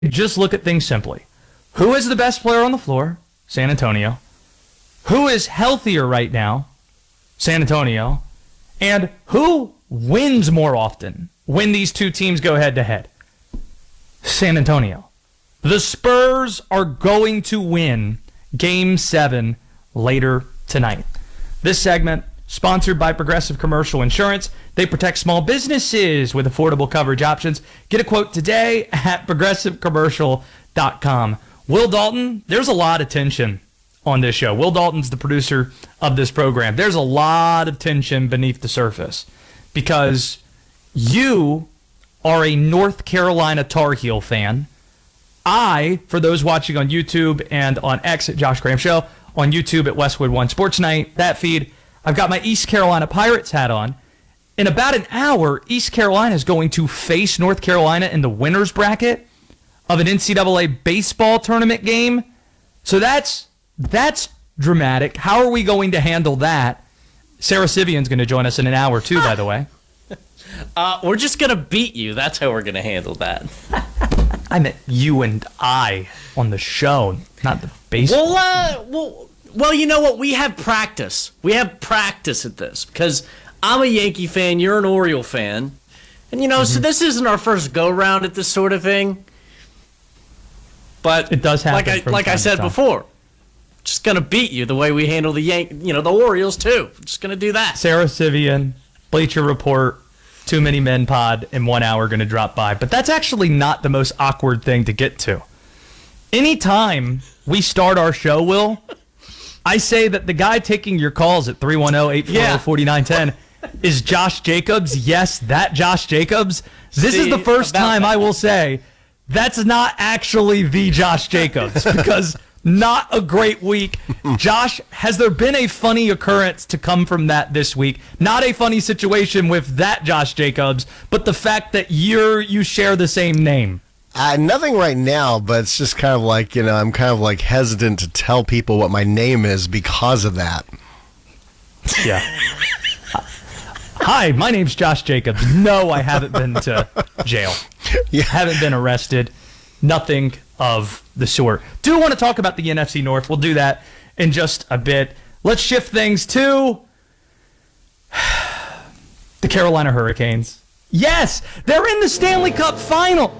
just look at things simply. Who is the best player on the floor? San Antonio. Who is healthier right now? San Antonio. And who wins more often when these two teams go head-to-head? San Antonio. The Spurs are going to win Game 7 later tonight. This segment sponsored by Progressive Commercial Insurance. They protect small businesses with affordable coverage options. Get a quote today at progressivecommercial.com. Will Dalton, there's a lot of tension on this show. Will Dalton's the producer of this program. There's a lot of tension beneath the surface because you are a North Carolina Tar Heel fan. I, for those watching on YouTube and on X at Josh Graham Show, on YouTube at Westwood One Sports Night, that feed, I've got my East Carolina Pirates hat on. In about an hour, East Carolina is going to face North Carolina in the winner's bracket of an NCAA baseball tournament game. So that's dramatic. How are we going to handle that? Sarah Sivian's going to join us in an hour, too, by the way. We're just going to beat you. That's how we're going to handle that. I meant you and I on the show, not the baseball. Well, you know what? We have practice. We have practice at this because I'm a Yankee fan. You're an Oriole fan. And, so this isn't our first go-round at this sort of thing. But it does happen. Like I said before, just going to beat you the way we handle the Orioles, too. We're just going to do that. Sarah Sivian, Bleacher Report, Too Many Men pod in 1 hour going to drop by. But that's actually not the most awkward thing to get to. Anytime we start our show, Will, I say that the guy taking your calls at 310-840-4910 is Josh Jacobs. Yes, that Josh Jacobs. This is the first time I will say that's not actually the Josh Jacobs because not a great week. Josh, has there been a funny occurrence to come from that this week? Not a funny situation with that Josh Jacobs, but the fact that you share the same name. Nothing right now, but it's just kind of like, I'm kind of like hesitant to tell people what my name is because of that. Yeah. Hi, my name's Josh Jacobs. No, I haven't been to jail. Yeah. Haven't been arrested. Nothing of the sort. Do want to talk about the NFC North. We'll do that in just a bit. Let's shift things to the Carolina Hurricanes. Yes, they're in the Stanley Cup final.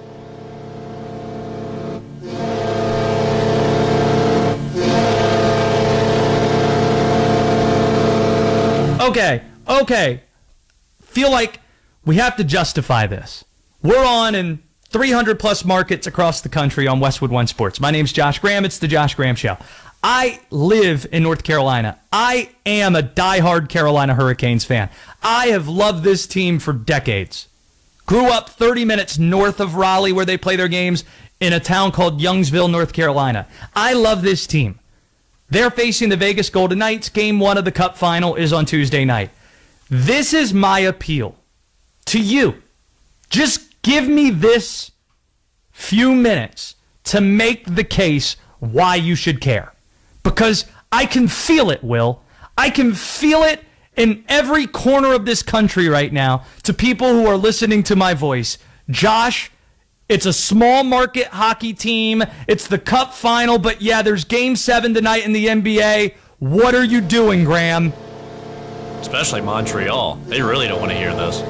Okay. Feel like we have to justify this. We're on in 300 plus markets across the country on Westwood One Sports. My name's Josh Graham. It's the Josh Graham Show. I live in North Carolina. I am a diehard Carolina Hurricanes fan. I have loved this team for decades. Grew up 30 minutes north of Raleigh where they play their games in a town called Youngsville, North Carolina. I love this team. They're facing the Vegas Golden Knights. Game 1 of the Cup final is on Tuesday night. This is my appeal to you. Just give me this few minutes to make the case why you should care. Because I can feel it, Will. I can feel it in every corner of this country right now to people who are listening to my voice. Josh, it's a small market hockey team. It's the Cup final, but yeah, there's Game 7 tonight in the NBA. What are you doing, Graham? Especially Montreal. They really don't want to hear this.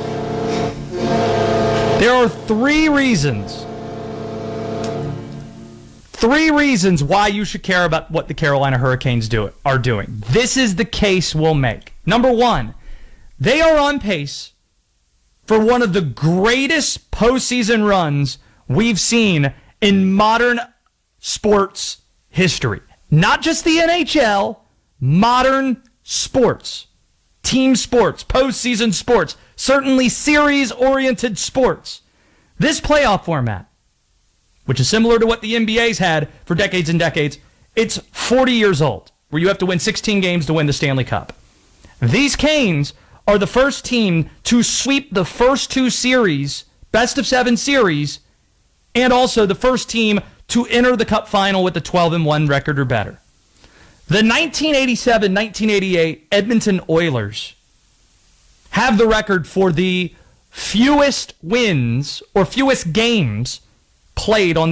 There are three reasons why you should care about what the Carolina Hurricanes are doing. This is the case we'll make. Number one, they are on pace for one of the greatest postseason runs we've seen in modern sports history. Not just the NHL, modern sports, team sports, postseason sports, certainly series-oriented sports. This playoff format, which is similar to what the NBA's had for decades and decades, it's 40 years old, where you have to win 16 games to win the Stanley Cup. These Canes are the first team to sweep the first two series, best of 7 series, and also the first team to enter the Cup final with a 12-1 record or better. The 1987-1988 Edmonton Oilers have the record for the fewest wins or fewest games played on